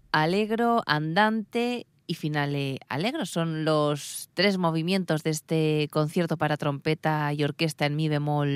allegro, andante y finale allegro. Son los 3 movimientos de este concierto para trompeta y orquesta en mi bemol